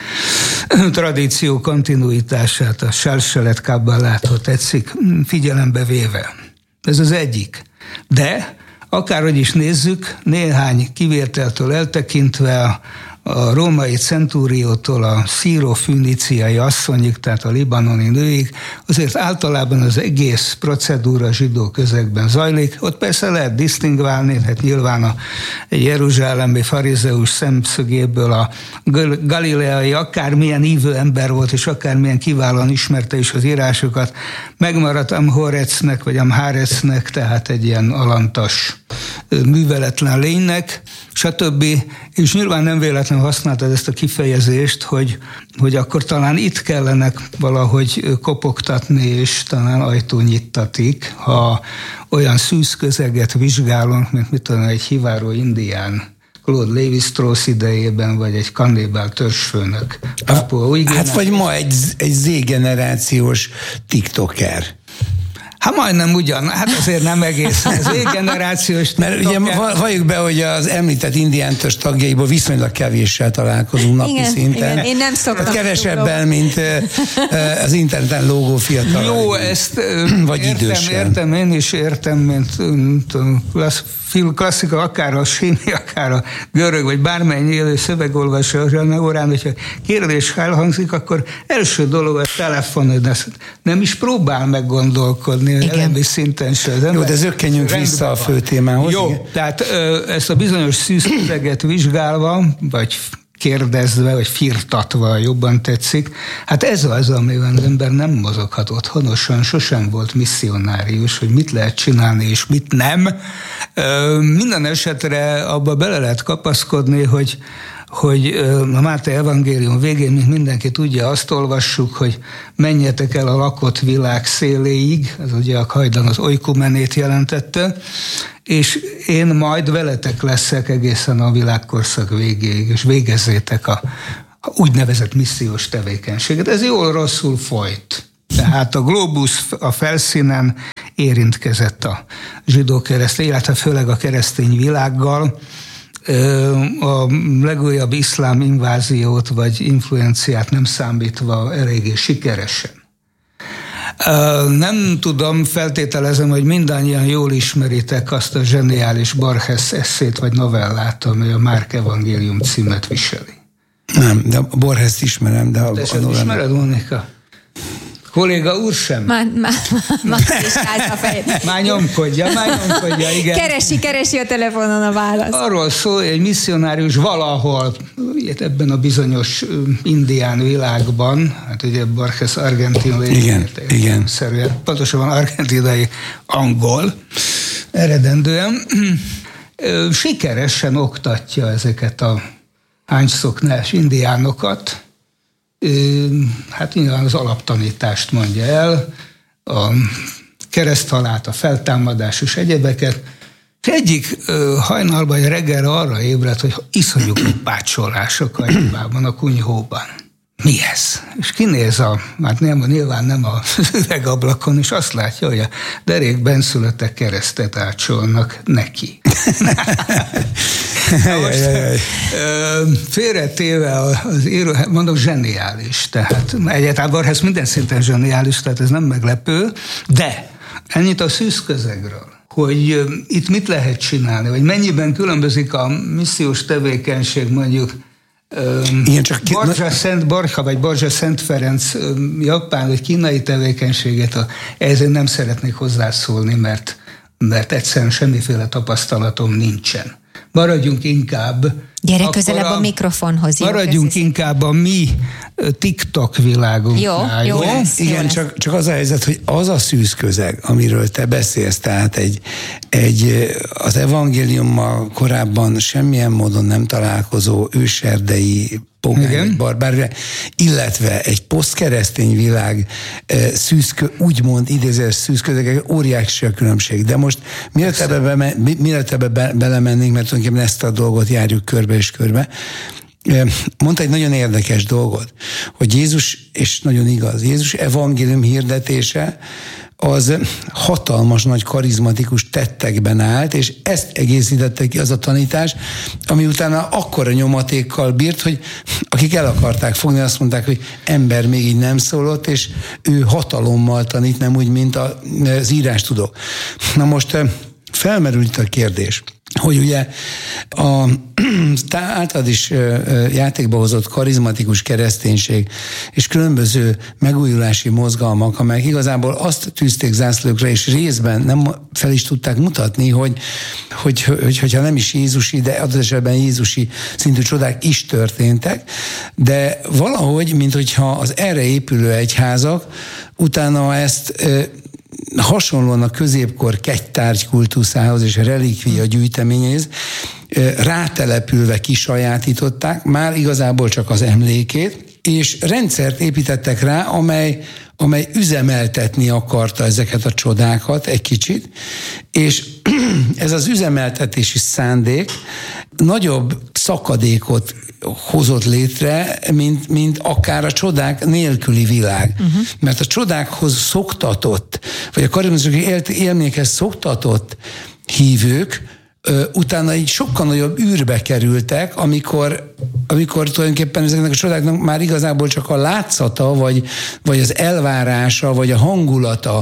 tradíció kontinuitását, a Salselet Kabbalát, ha tetszik, figyelembe véve. Ez az egyik. De akárhogy is nézzük, néhány kivételtől eltekintve a, a római centúriótól a szíró-füniciai asszonyig, tehát a libanoni nőig, azért általában az egész procedúra zsidó közegben zajlik. Ott persze lehet disztingválni, hát nyilván a jeruzsálemi farizeus szemszögéből a galileai akármilyen ívő ember volt, és akármilyen kiválóan ismerte is az írásokat, megmaradt Amhorecnek, vagy Amhárecnek, tehát egy ilyen alantas, műveletlen lénynek, stb. És nyilván nem véletlenül használtad ezt a kifejezést, hogy, hogy akkor talán itt kellene valahogy kopogtatni, és talán ajtó nyittatik, ha olyan szűz közeget vizsgálunk, mint mit tudom, egy hiváró indián, Claude Lévi-Strauss idejében, vagy egy kannibál törzsfőnök. Hát vagy ma egy, egy Z-generációs tiktoker. Hát majdnem ugyan, hát azért nem egész. Ez generációs. Mert ugye valljuk be, hogy az említett indiántörzs tagjaiból viszonylag kevéssel találkozunk napi igen, szinten. Igen, én nem szoktam. Kevesebben, mint az interneten lógó fiatal. Jó, ezt vagy értem, idősen. értem, én is értem, mint klasszika, akár a síni, akár a görög, vagy bármely élő szövegolvasó órán, hogyha kérdés elhangzik, akkor első dolog a telefon, de nem is próbál meggondolkodni, elemi szinten sem. Jó, de zökkenjünk vissza a fő témához. Jó, igen. Tehát ezt a bizonyos szűz közeget vizsgálva, vagy kérdezve, vagy firtatva, jobban tetszik. Hát ez az, amiben az ember nem mozoghat otthonosan, sosem volt misszionárius, hogy mit lehet csinálni, és mit nem. Minden esetre abba bele lehet kapaszkodni, hogy hogy a Máté evangélium végén, mint mindenki tudja, azt olvassuk, hogy menjetek el a lakott világ széléig, ez ugye a hajdan az oikumenét jelentette, és én majd veletek leszek egészen a világkorszak végéig, és végezzétek a, a úgynevezett missziós tevékenységet. Ez jól-rosszul folyt. Tehát a glóbusz a felszínen érintkezett a zsidó-keresztény, illetve főleg a keresztény világgal, a legújabb iszlám inváziót vagy influenciát nem számítva eléggé sikeresen. Nem tudom, feltételezem, hogy mindannyian jól ismeritek azt a zseniális Borges esszét vagy novellát, amely a Márk evangélium címet viseli. Nem, de Borges ismerem, de a, Te a novellát. Ismered, Mónika? Kolléga úr sem? Már, már, már a fejét. Már nyomkodja, már nyomkodja, igen. Keresi, keresi a telefonon a választ. Arról szól, hogy egy misszionárius valahol, ebben a bizonyos indián világban, hát ugye Borges argentin légy, igen, igen. Szerűen, pontosabban argentinai angol, eredendően, sikeresen oktatja ezeket a hányszoknás indiánokat. Hát nyilván az alaptanítást mondja el, a kereszthalált, a feltámadás és egyebeket. Egyik hajnalban, reggel arra ébredt, hogy iszonyú pácsolások a hibában, a kunyhóban. mi ez? És kinéz a, hát nem, nyilván nem a üvegablakon, és azt látja, hogy a derék benszülöttek keresztet ácsolnak neki. Na most, félretéve az író, mondom, zseniális, tehát egyáltalán Borges minden szinten zseniális, tehát ez nem meglepő, de ennyit a szűzközegről, hogy itt mit lehet csinálni, vagy mennyiben különbözik a missziós tevékenység mondjuk Igen, csak ki... Borja Szent Borja vagy Borja Szent Ferenc japán vagy kínai tevékenységet, ezért nem szeretnék hozzászólni, mert, mert egyszerűen semmiféle tapasztalatom nincsen. Maradjunk inkább... Gyere közelebb a, a mikrofonhoz. Maradjunk jó, inkább a mi TikTok világunknál. Jó, jó lesz, Igen, jó lesz. Csak, csak az a helyzet, hogy az a szűzközeg, amiről te beszélsz, tehát egy, egy az evangéliummal korábban semmilyen módon nem találkozó őserdei pogány vagy barbár, illetve egy posztkeresztény világ szűzkö, úgymond idézős szűzközegek, óriási a különbség. De most mielőtt ebbe, be, mielőtt ebbe be, belemennénk, mert tulajdonképpen ezt a dolgot járjuk körbe és körbe, mondta egy nagyon érdekes dolgot, hogy Jézus, és nagyon igaz, Jézus evangélium hirdetése az hatalmas nagy karizmatikus tettekben állt, és ezt egészítette ki az a tanítás, ami utána akkora nyomatékkal bírt, hogy akik el akarták fogni, azt mondták, hogy ember még így nem szólott, és ő hatalommal tanít, nem úgy, mint az írástudók. Na most felmerült a kérdés, hogy ugye a általad is játékba hozott karizmatikus kereszténység és különböző megújulási mozgalmak, amelyek igazából azt tűzték zászlókra, és részben nem fel is tudták mutatni, hogy, hogy, hogy hogyha nem is jézusi, de adott esetben jézusi szintű csodák is történtek, de valahogy, mint hogyha az erre épülő egyházak utána ezt hasonlóan a középkor kegytárgykultuszához és a relikvia gyűjteményéhez rátelepülve kisajátították, már igazából csak az emlékét, és rendszert építettek rá, amely, amely üzemeltetni akarta ezeket a csodákat egy kicsit, és ez az üzemeltetési szándék nagyobb szakadékot hozott létre, mint, mint akár a csodák nélküli világ. Uh-huh. Mert a csodákhoz szoktatott, vagy a karizmatikus élményekhez szoktatott hívők utána így sokkal nagyobb űrbe kerültek, amikor, amikor tulajdonképpen ezeknek a csodáknak már igazából csak a látszata, vagy, vagy az elvárása, vagy a hangulata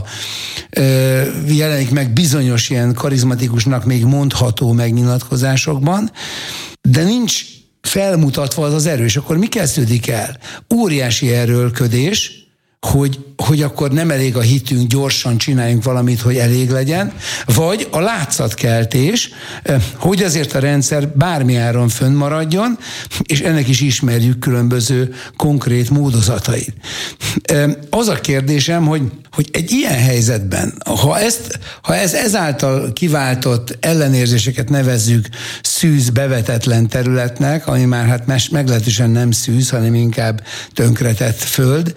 jelenik meg bizonyos ilyen karizmatikusnak még mondható megnyilatkozásokban, de nincs felmutatva az az erő, és akkor mi kezdődik el? Óriási erőlködés, hogy, hogy akkor nem elég a hitünk, gyorsan csináljunk valamit, hogy elég legyen, vagy a látszatkeltés, hogy azért a rendszer bármi áron fönnmaradjon, és ennek is ismerjük különböző konkrét módozatait. Az a kérdésem, hogy, hogy egy ilyen helyzetben, ha, ezt, ha ez ezáltal kiváltott ellenérzéseket nevezzük szűz, bevetetlen területnek, ami már hát meglehetősen nem szűz, hanem inkább tönkretett föld,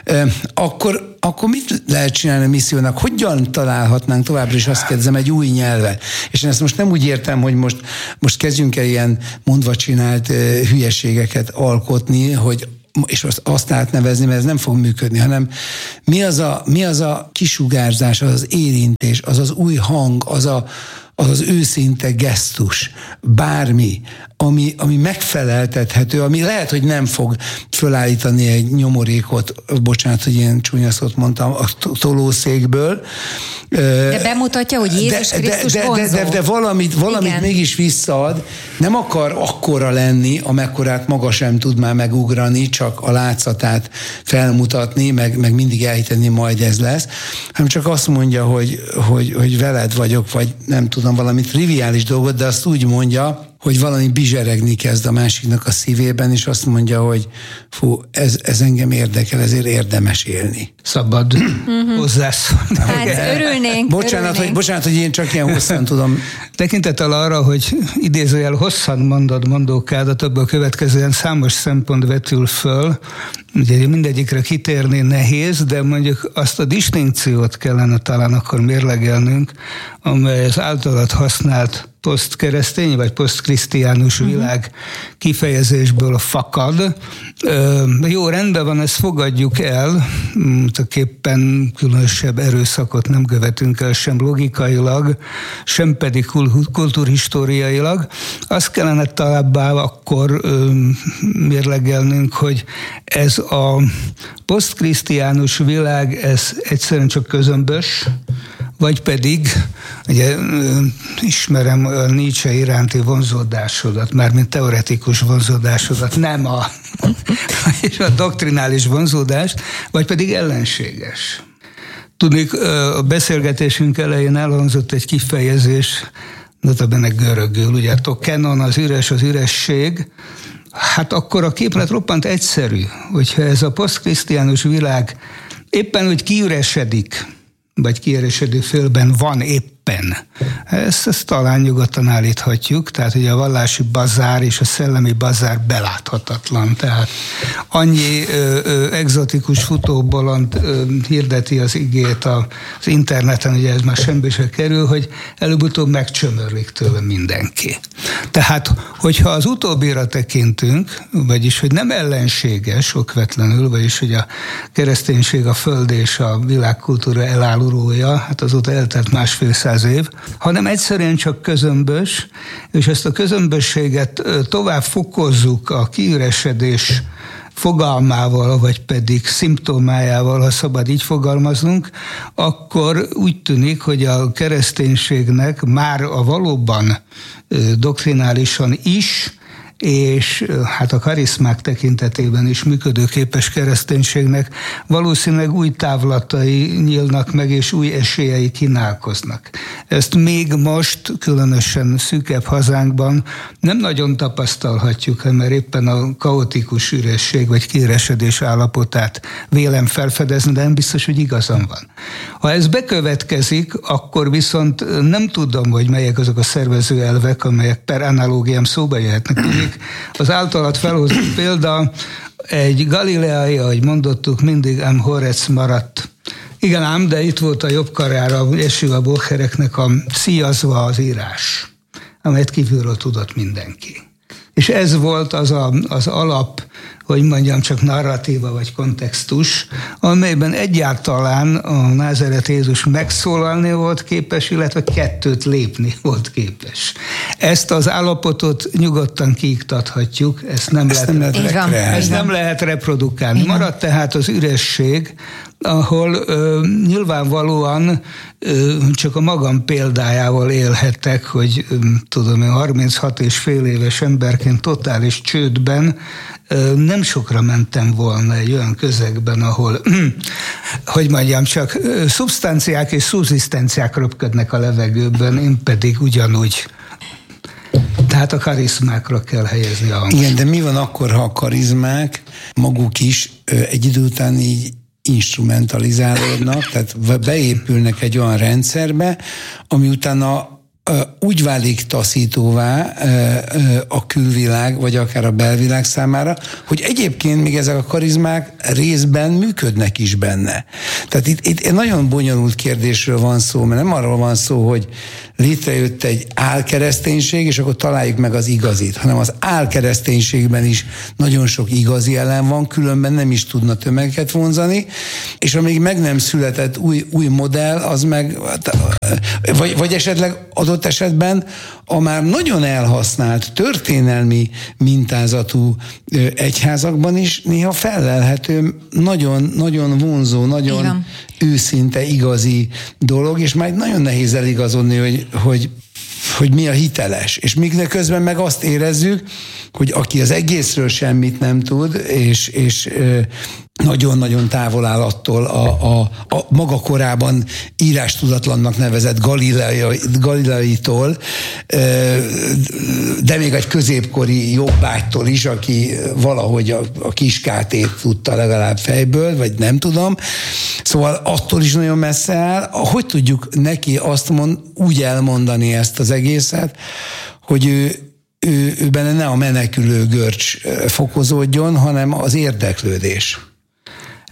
akkor, akkor mit lehet csinálni a missziónak? Hogyan találhatnánk továbbra is, azt kérdezem, egy új nyelvet? És én ezt most nem úgy értem, hogy most, most kezdjünk el ilyen mondva csinált hülyeségeket alkotni, hogy és azt, azt átnevezni, mert ez nem fog működni, hanem mi az a, mi az a kisugárzás, az az érintés, az az új hang, az a, az az őszinte gesztus, bármi, ami, ami megfeleltethető, ami lehet, hogy nem fog fölállítani egy nyomorékot, bocsánat, hogy ilyen csúnya szót mondtam, a tolószékből. De bemutatja, hogy Jézus de, Krisztus de, de, vonzó. de, de, de valamit, valamit mégis visszaad, nem akar akkora lenni, amekkorát maga sem tud már megugrani, csak a látszatát felmutatni, meg, meg mindig elhiteni, majd ez lesz, hanem csak azt mondja, hogy, hogy, hogy veled vagyok, vagy nem tudom, valami triviális dolgot, de azt úgy mondja, hogy valami bizseregni kezd a másiknak a szívében, és azt mondja, hogy fú, ez, ez engem érdekel, ezért érdemes élni. Szabad hozzászólni. Hát örülnénk, bocsánat, örülnénk. Hogy, bocsánat, hogy én csak ilyen hosszan tudom. Tekintettel arra, hogy idézőjel hosszan mondod mondókádat, abból következően számos szempont vetül föl, ugye mindegyikre kitérni nehéz, de mondjuk azt a distinkciót kellene talán akkor mérlegelnünk, amely az általad használt posztkeresztény vagy posztkrisztiánus uh-huh. világ kifejezésből fakad. Jó, rendben van, ezt fogadjuk el, tulajdonképpen különösebb erőszakot nem követünk el sem logikailag, sem pedig kultúrhistóriailag. Azt kellene továbbá akkor mérlegelnünk, hogy ez a posztkrisztiánus világ, ez egyszerűen csak közömbös, vagy pedig, ugye ismerem a Nietzsche iránti vonzódásodat, mármint teoretikus vonzódásodat, nem a, és a doktrinális vonzódást, vagy pedig ellenséges. Tudnék, a beszélgetésünk elején elhangzott egy kifejezés, notabene görögül, ugye a kenon, az üres, az üresség. Hát akkor a képlet roppant egyszerű, hogyha ez a posztkrisztiánus világ éppen úgy kiüresedik, vagy kiüresedő félben van éppen. Ezt, ezt talán nyugodtan állíthatjuk, tehát ugye a vallási bazár és a szellemi bazár beláthatatlan, tehát annyi ö, ö, egzotikus futóbolond ö, hirdeti az igét az interneten, ugye ez már semmi se kerül, hogy előbb-utóbb megcsömörlik tőle mindenki. Tehát, hogyha az utóbbira tekintünk, vagyis, hogy nem ellenséges okvetlenül, vagyis, hogy a kereszténység a föld és a világkultúra elárulója, hát azóta eltelt másfél száz év, hanem egyszerűen csak közömbös, és ezt a közömbösséget tovább fokozzuk a kiüresedés fogalmával, vagy pedig szimptomájával, ha szabad így fogalmaznunk, akkor úgy tűnik, hogy a kereszténységnek már a valóban doktrinálisan is, és hát a karizmák tekintetében is működőképes kereszténységnek valószínűleg új távlatai nyílnak meg, és új esélyei kínálkoznak. Ezt még most, különösen szűkebb hazánkban nem nagyon tapasztalhatjuk, mert éppen a kaotikus üresség vagy kiüresedés állapotát vélem felfedezni, de nem biztos, hogy igazam van. Ha ez bekövetkezik, akkor viszont nem tudom, hogy melyek azok a szervező elvek, amelyek per analógiám szóba jöhetnek. Az általad felhozott példa egy galileai, ahogy mondottuk, mindig ám Horec maradt. Igen ám, de itt volt a jobb karára Yeshua Bochereknek a szíjazva az írás, amelyet kívülről tudott mindenki. És ez volt az a, az alap, hogy mondjam, csak narratíva vagy kontextus, amelyben egyáltalán a Názáret Jézus megszólalni volt képes, illetve kettőt lépni volt képes. Ezt az állapotot nyugodtan kiiktathatjuk, ezt nem, ezt lehet, nem, lehet, ezt nem lehet reprodukálni. Igen. Maradt tehát az üresség, ahol ö, nyilvánvalóan ö, csak a magam példájával élhettek, hogy ö, tudom én, harminchat és fél éves emberként totális csődben ö, nem sokra mentem volna egy olyan közegben, ahol, hogy mondjam, csak ö, szubstanciák és szubszisztenciák röpködnek a levegőben, én pedig ugyanúgy. Tehát a karizmákra kell helyezni a hangsúlyt. Igen, de mi van akkor, ha a karizmák maguk is ö, egy idő után így instrumentalizálódnak, tehát beépülnek egy olyan rendszerbe, ami utána úgy válik taszítóvá a külvilág, vagy akár a belvilág számára, hogy egyébként még ezek a karizmák részben működnek is benne. Tehát itt, itt egy nagyon bonyolult kérdésről van szó, mert nem arról van szó, hogy létrejött egy álkereszténység, és akkor találjuk meg az igazit, hanem az álkereszténységben is nagyon sok igazi ellen van, különben nem is tudna tömegeket vonzani, és amíg meg nem született új, új modell, az meg, vagy, vagy esetleg adott esetben a már nagyon elhasznált történelmi mintázatú egyházakban is néha felelhető, nagyon, nagyon vonzó, nagyon Igen. őszinte, igazi dolog, és már nagyon nehéz eligazodni, hogy, hogy, hogy mi a hiteles. És miközben meg azt érezzük, hogy aki az egészről semmit nem tud, és, és nagyon-nagyon távol áll attól a, a, a maga korában írástudatlannak nevezett Galileai, Galileaitól, de még egy középkori jobbágytól is, aki valahogy a, a Kiskátét tudta legalább fejből, vagy nem tudom. Szóval attól is nagyon messze áll. Hogy tudjuk neki azt mond, úgy elmondani ezt az egészet, hogy ő Ő, ő benne ne a menekülő görcs fokozódjon, hanem az érdeklődés.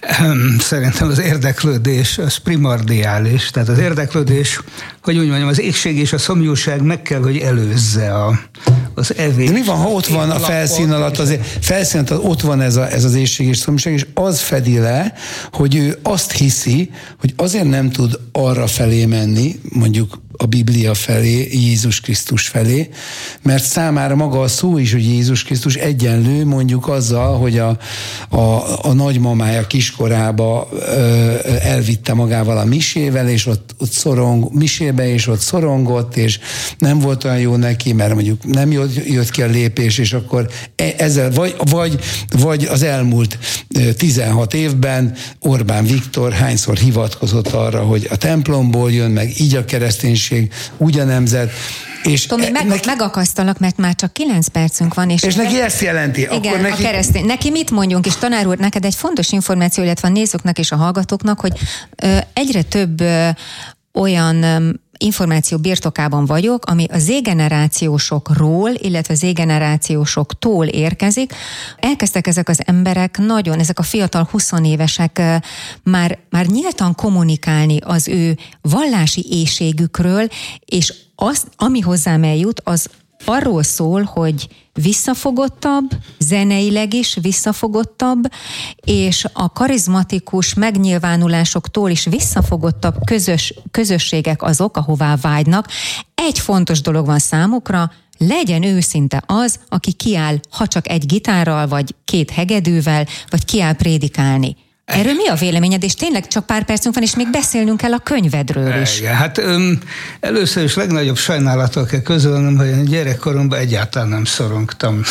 Szerintem az érdeklődés az primordiális. Tehát az érdeklődés, hogy úgy mondjam, az éhség és a szomjúság meg kell, hogy előzze a, az evés. De mi van, ha ott van a felszín alatt, azért felszín alatt ott van ez, a, ez az éhség és szomjúság, és az fedi le, hogy ő azt hiszi, hogy azért nem tud arra felé menni, mondjuk a Biblia felé, Jézus Krisztus felé, mert számára maga a szó is, hogy Jézus Krisztus egyenlő mondjuk azzal, hogy a, a, a nagymamája kiskorába ö, elvitte magával a misével, és ott, ott szorong, misébe, és ott szorongott, és nem volt olyan jó neki, mert mondjuk nem jött, jött ki a lépés, és akkor ezzel, vagy, vagy, vagy az elmúlt tizenhat évben Orbán Viktor hányszor hivatkozott arra, hogy a templomból jön, meg így a kereszténység, úgy a nemzet. És Tomi, meg, neki, megakasztalak, mert már csak kilenc percünk van. És, és neki ezt jelenti. Igen, akkor neki... a keresztény. Neki mit mondjunk, és tanár úr, neked egy fontos információ, illetve a nézőknek és a hallgatóknak, hogy ö, egyre több ö, olyan ö, információ birtokában vagyok, ami a Z-generációsokról, illetve Z-generációsoktól érkezik. Elkezdtek ezek az emberek nagyon, ezek a fiatal huszonévesek már, már nyíltan kommunikálni az ő vallási éhségükről, és az, ami hozzám eljut, az arról szól, hogy visszafogottabb, zeneileg is visszafogottabb, és a karizmatikus megnyilvánulásoktól is visszafogottabb közös, közösségek azok, ahová vágynak. Egy fontos dolog van számukra, legyen őszinte az, aki kiáll, ha csak egy gitárral, vagy két hegedűvel, vagy kiáll prédikálni. Erről mi a véleményed? És tényleg csak pár percünk van, és még beszélnünk kell a könyvedről is. Igen, hát öm, először is legnagyobb sajnálattal kell közölnöm, hogy én gyerekkoromban egyáltalán nem szorongtam.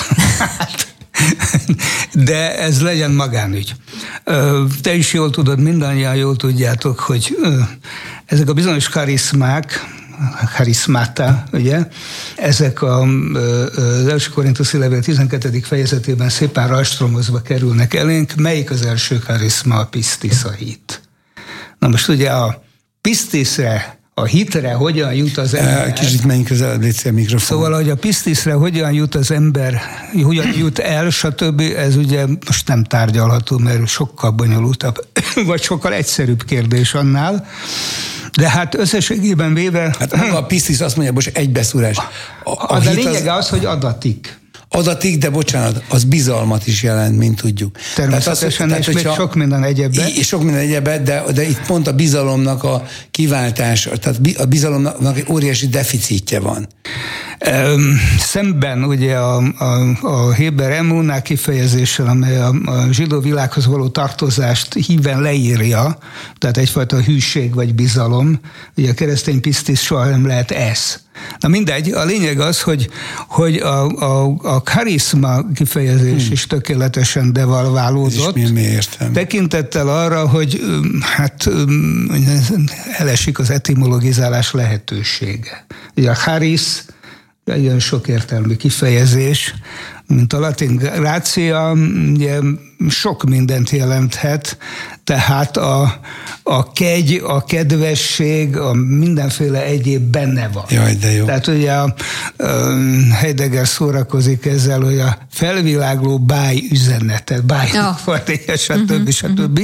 De ez legyen magánügy. Te is jól tudod, mindannyian jól tudjátok, hogy ezek a bizonyos karizmák, charismata, ugye? Ezek a, az első Korinthuszi levél tizenkettedik fejezetében szépen rajstromozva kerülnek elénk. Melyik az első charisma? A pistis, a hit. Na most ugye a pistisre, a hitre hogyan jut az ember? Kicsit menjünk közelebb, légy szépen mikrofon. Szóval, hogy a pistisre hogyan jut az ember, hogyan jut el, stb. Ez ugye most nem tárgyalható, mert sokkal bonyolultabb, vagy sokkal egyszerűbb kérdés annál. De hát összességében véve... Hát maga a pistis azt mondja, most egybeszúrás. A, a, a lényeg az, az, hogy adatik. Adatik, de bocsánat, az bizalmat is jelent, mint tudjuk. Természetesen, tehát, és még sok minden egyebben. És sok minden egyebben, de, de itt pont a bizalomnak a kiváltása, tehát a bizalomnak egy óriási deficitje van. Szemben ugye a, a, a Héber emuná kifejezéssel, amely a, a zsidó világhoz való tartozást híven leírja, tehát egyfajta hűség vagy bizalom, ugye a keresztény pistis soha nem lehet ez. Na mindegy, a lényeg az, hogy, hogy a, a, a charizma kifejezés hmm. is tökéletesen devalválódott. És mi, mi értem. Tekintettel arra, hogy hát elesik az etimologizálás lehetősége. Ugye a charis egy sok értelmű kifejezés, mint a latin gratia, ugye sok mindent jelenthet, tehát a, a kegy, a kedvesség, a mindenféle egyéb benne van. Jaj, de jó. Tehát ugye a, a Heidegger szórakozik ezzel, hogy a felvilágló báj üzenete, bájnak oh. fordítja, stb. stb.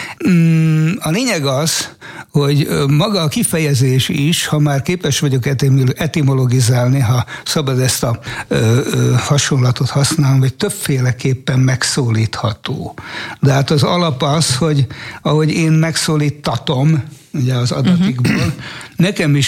A lényeg az, hogy maga a kifejezés is, ha már képes vagyok etimologizálni, ha szabad ezt a ö, ö, hasonlatot használni, vagy többféleképpen megszólítható. De hát az alap az, hogy ahogy én megszólítatom, ugye az adatikból, uh-huh. nekem is